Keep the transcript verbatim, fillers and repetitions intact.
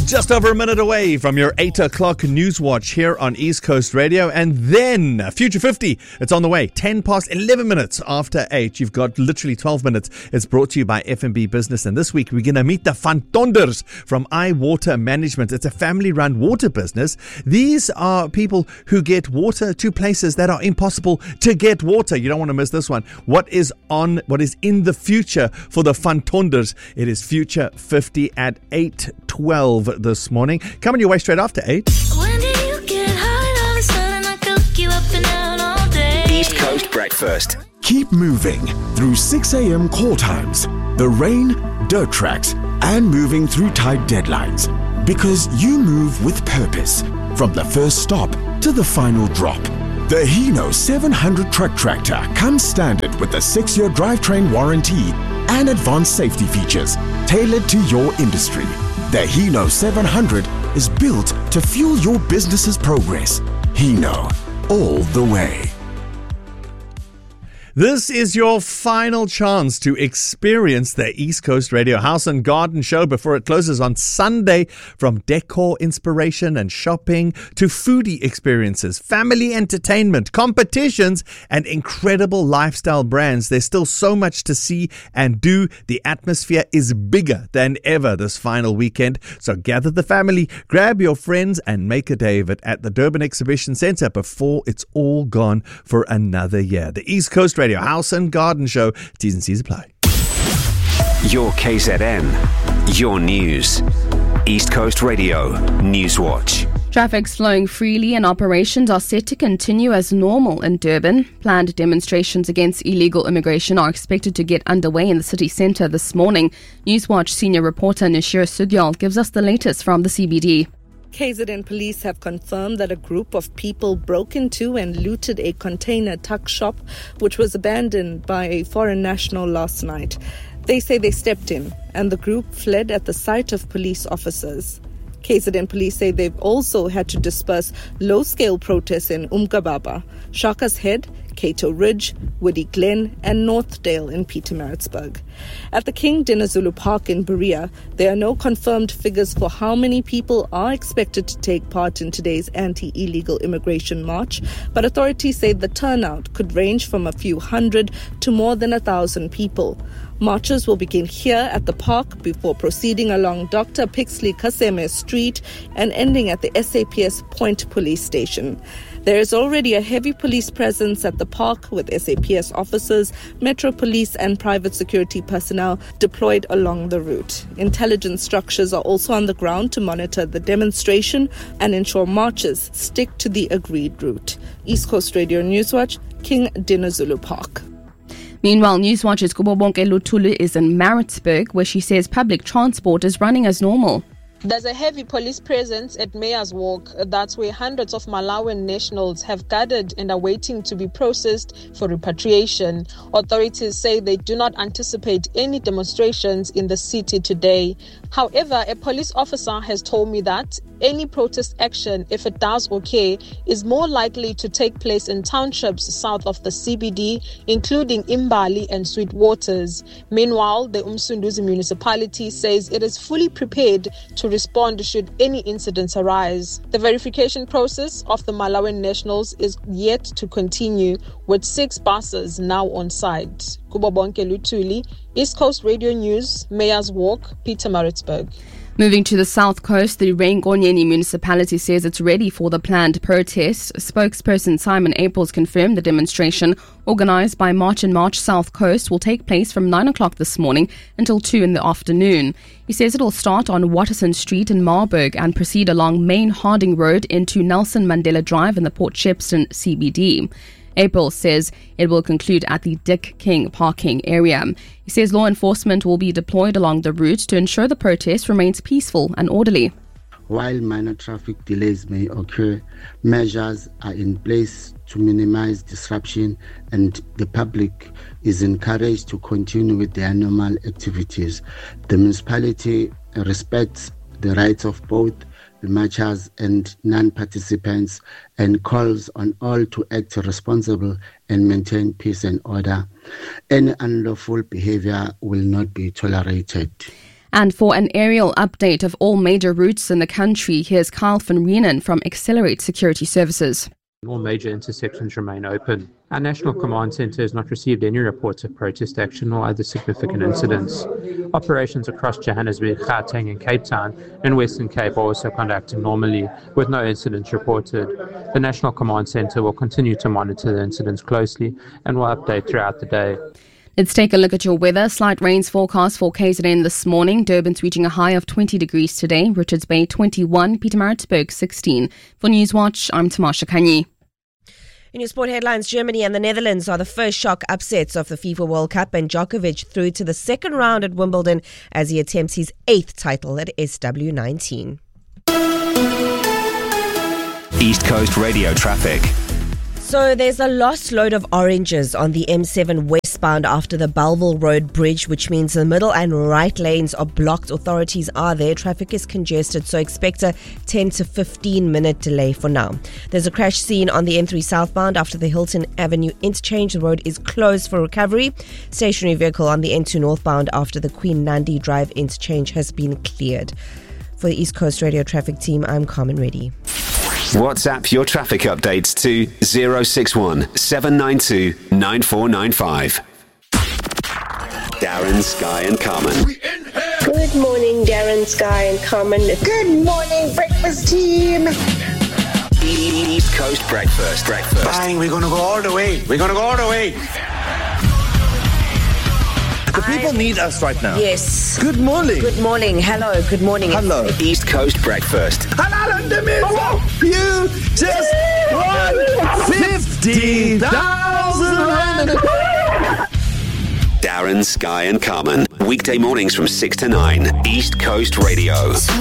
Just over a minute away from your eight o'clock news watch here on East Coast Radio. And then Future fifty, it's on the way. ten past eleven minutes after eight. You've got literally twelve minutes. It's brought to you by F N B Business. And this week we're going to meet the Van Tonders from iWater Management. It's a family-run water business. These are people who get water to places that are impossible to get water. You don't want to miss this one. What is on, what is in the future for the Van Tonders? It is Future fifty at eight twelve this morning. Coming your way straight after eight. When did you get high? All of a sudden I could look you up and down all day. East Coast Breakfast. Keep moving through six a.m. call times, the rain, dirt tracks, and moving through tight deadlines. Because you move with purpose, from the first stop to the final drop. The Hino seven hundred truck tractor comes standard with a six-year drivetrain warranty and advanced safety features tailored to your industry. The Hino seven hundred is built to fuel your business's progress. Hino, all the way. This is your final chance to experience the East Coast Radio House and Garden Show before it closes on Sunday. From decor inspiration and shopping to foodie experiences, family entertainment, competitions, and incredible lifestyle brands. There's still so much to see and do. The atmosphere is bigger than ever this final weekend. So gather the family, grab your friends, and make a day of it at the Durban Exhibition Centre before it's all gone for another year. The East Coast Radio Radio House and Garden Show. T's and C's apply. Your K Z N, your news. East Coast Radio News Watch. Traffic's flowing freely and operations are set to continue as normal in Durban. Planned demonstrations against illegal immigration are expected to get underway in the city centre this morning. Newswatch senior reporter Nishir Sudyal gives us the latest from the C B D. K Z N police have confirmed that a group of people broke into and looted a container tuck shop which was abandoned by a foreign national last night. They say they stepped in and the group fled at the sight of police officers. K Z N police say they've also had to disperse low-scale protests in Umkababa, Shaka's Head, Cato Ridge, Woody Glen and Northdale in Pietermaritzburg. At the King Dinizulu Park in Berea, there are no confirmed figures for how many people are expected to take part in today's anti-illegal immigration march, but authorities say the turnout could range from a few hundred to more than a thousand people. Marches will begin here at the park before proceeding along Doctor Pixley Kaseme Street and ending at the S A P S Point police station. There is already a heavy police presence at the park with S A P S officers, Metro Police and private security personnel deployed along the route. Intelligence structures are also on the ground to monitor the demonstration and ensure marches stick to the agreed route. East Coast Radio Newswatch, King Dinizulu Park. Meanwhile, Newswatch's Kubobonke Lutulu is in Maritzburg, where she says public transport is running as normal. There's a heavy police presence at Mayor's Walk. That's where hundreds of Malawian nationals have gathered and are waiting to be processed for repatriation. Authorities say they do not anticipate any demonstrations in the city today. However, a police officer has told me that any protest action, if it does occur, is more likely to take place in townships south of the C B D, including Imbali and Sweetwaters. Meanwhile, the Umsunduzi municipality says it is fully prepared to respond should any incidents arise. The verification process of the Malawian nationals is yet to continue, with six buses now on site. Kubobonke Lutuli, East Coast Radio News, Mayor's Walk, Pietermaritzburg. Moving to the south coast, the Rheingonyeni municipality says it's ready for the planned protest. Spokesperson Simon Aples confirmed the demonstration organised by March and March South Coast will take place from nine o'clock this morning until two in the afternoon. He says it will start on Watterson Street in Marburg and proceed along Main Harding Road into Nelson Mandela Drive in the Port Shepstone C B D. April says it will conclude at the Dick King parking area. He says law enforcement will be deployed along the route to ensure the protest remains peaceful and orderly. While minor traffic delays may occur, measures are in place to minimize disruption, and the public is encouraged to continue with their normal activities. The municipality respects the rights of both the marchers and non-participants and calls on all to act responsible and maintain peace and order. Any unlawful behavior will not be tolerated. And for an aerial update of all major routes in the country, here's Kyle van Reenen from Accelerate Security Services. All major intersections remain open. Our National Command Centre has not received any reports of protest action or other significant incidents. Operations across Johannesburg, Gauteng and Cape Town and Western Cape are also conducting normally, with no incidents reported. The National Command Centre will continue to monitor the incidents closely and will update throughout the day. Let's take a look at your weather. Slight rains forecast for K Z N this morning. Durban's reaching a high of twenty degrees today. Richards Bay twenty-one. Pietermaritzburg sixteen. For Newswatch, I'm Tamasha Kanyi. In your sport headlines, Germany and the Netherlands are the first shock upsets of the FIFA World Cup, and Djokovic through to the second round at Wimbledon as he attempts his eighth title at S W nineteen. East Coast Radio traffic. So there's a lost load of oranges on the M seven westbound after the Belleville Road Bridge, which means the middle and right lanes are blocked. Authorities are there. Traffic is congested, so expect a ten to fifteen minute delay for now. There's a crash scene on the M three southbound after the Hilton Avenue interchange. The road is closed for recovery. Stationary vehicle on the N two northbound after the Queen Nandi Drive interchange has been cleared. For the East Coast Radio Traffic Team, I'm Carmen Reddy. WhatsApp your traffic updates to zero six one seven nine two nine four nine five. Darren, Sky and Carmen. Good morning, Darren, Sky and Carmen. Good morning, breakfast team. East Coast Breakfast. Breakfast. Bang, we're going to go all the way. We're going to go all the way. The people I, need us right now. Yes. Good morning. Good morning. Hello. Good morning. Hello. East Coast Breakfast. Hello. You just won fifty thousand rand. Darren, Sky and Carmen. Weekday mornings from six to nine. East Coast Radio.